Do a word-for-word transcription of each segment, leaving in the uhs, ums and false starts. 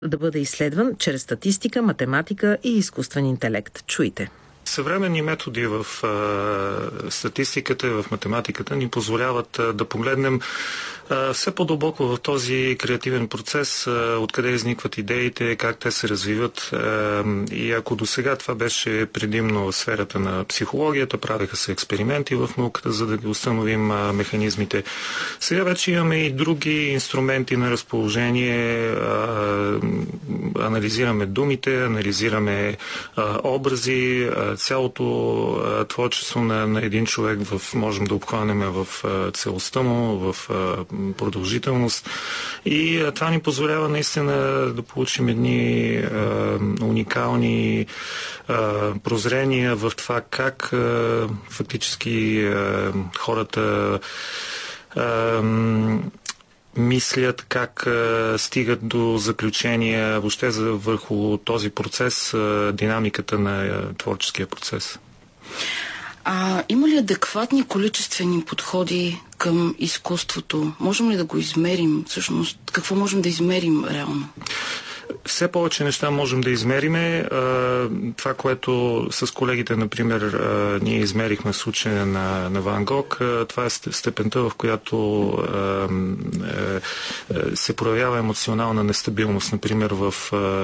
да бъде изследван чрез статистика, математика и изкуствен интелект. Чуйте. Съвременни методи в а, статистиката и в математиката ни позволяват а, да погледнем а, все по-дълбоко в този креативен процес, а, откъде изникват идеите, как те се развиват. А, и ако до сега това беше предимно в сферата на психологията, правеха се експерименти в науката, за да ги установим а, механизмите. Сега вече имаме и други инструменти на разположение. А, анализираме думите, анализираме а, образи, а, цялото а, творчество на, на един човек в, можем да обхванем в а, целостта му, в а, продължителност. И а, това ни позволява наистина да получим едни а, уникални а, прозрения в това как а, фактически а, хората а, мислят, как а, стигат до заключения въобще за, върху този процес, а, динамиката на а, творческия процес. А има ли адекватни количествени подходи към изкуството? Можем ли да го измерим? Всъщност, какво можем да измерим реално? Все повече неща можем да измериме. Това, което с колегите, например, ние измерихме в случая на, на Ван Гог, това е степента, в която се проявява емоционална нестабилност, например, в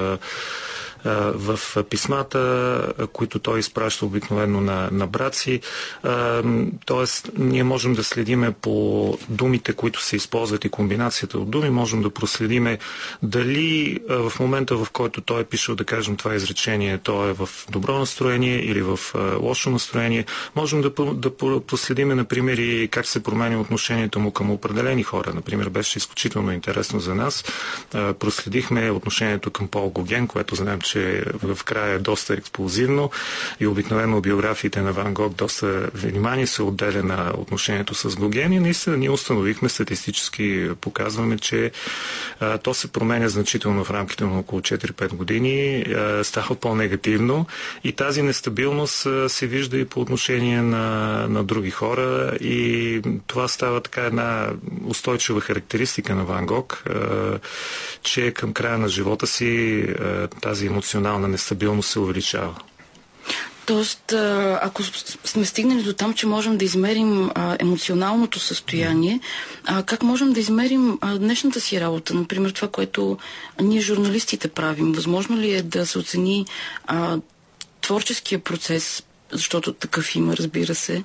в писмата, които той изпраща обикновено на, на брат си. Тоест, ние можем да следиме по думите, които се използват и комбинацията от думи, можем да проследиме дали в момента, в който той е пишел, да кажем, това изречение, той е в добро настроение или в лошо настроение. Можем да, да проследиме, например, и как се променя отношението му към определени хора. Например, беше изключително интересно за нас. Проследихме отношението към Пол Гоген, което знаем, че в края е доста експлозивно и обикновено биографиите на Ван Гог доста внимание се отделя на отношението с Гоген и наистина ние установихме, статистически показваме, че а, то се променя значително в рамките на около четири-пет години, а, става по-негативно и тази нестабилност а, се вижда и по отношение на, на други хора и това става така една устойчива характеристика на Ван Гог, а, че към края на живота си а, тази емоционална нестабилност се увеличава. Тоест, ако сме стигнали до там, че можем да измерим емоционалното състояние, как можем да измерим днешната си работа? Например, това, което ние журналистите правим. Възможно ли е да се оцени творческия процес, защото такъв има, разбира се?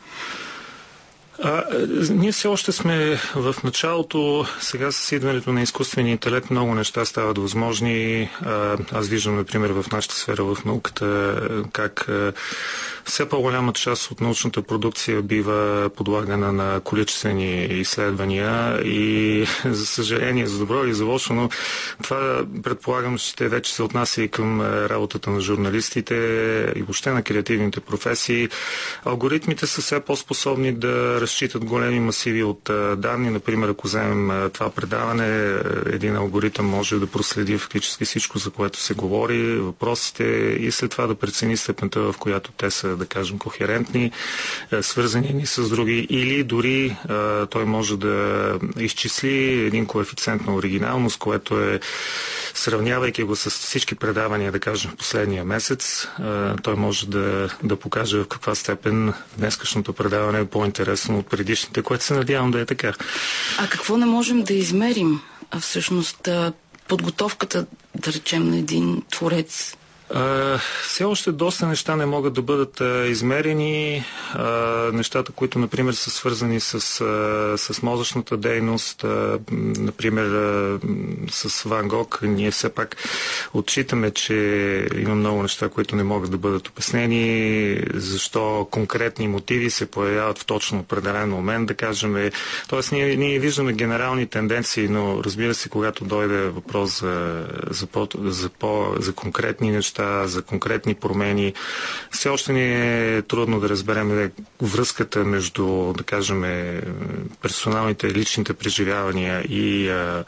А, ние все още сме в началото. Сега с идването на изкуствения интелект много неща стават възможни. А, аз виждам, например, в нашата сфера, в науката, как а, все по-голяма част от научната продукция бива подлагана на количествени изследвания и, за съжаление, за добро или за лошо, но това, предполагам, ще вече се отнася и към работата на журналистите и въобще на креативните професии. Алгоритмите са все по-способни да разчитат големи масиви от а, данни. Например, ако вземем а, това предаване, един алгоритъм може да проследи фактически всичко, за което се говори, въпросите и след това да прецени степента, в която те са, да кажем, кохерентни, а, свързани ни с други, или дори а, той може да изчисли един коефициент на оригиналност, което е, сравнявайки го с всички предавания, да кажем, в последния месец, а, той може да, да покаже в каква степен днескашното предаване е по-интересно от предишните, което се надявам да е така. А какво не можем да измерим? А всъщност подготовката, да речем, на един творец? Uh, все още доста неща не могат да бъдат uh, измерени. Uh, нещата, които, например, са свързани с, uh, с мозъчната дейност, uh, например, uh, с Ван Гог, ние все пак отчитаме, че има много неща, които не могат да бъдат обяснени, защо конкретни мотиви се появяват в точно определен момент, да кажем. Тоест, ние, ние виждаме генерални тенденции, но разбира се, когато дойде въпрос за, за, по, за, по, за конкретни неща, за конкретни промени. Все още ни е трудно да разберем връзката между, да кажем, персоналните, личните преживявания и,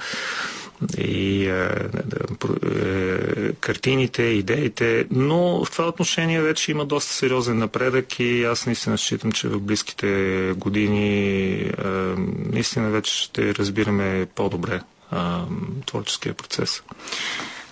и картините, идеите, но в това отношение вече има доста сериозен напредък и аз наистина считам, че в близките години наистина вече ще разбираме по-добре творческия процес.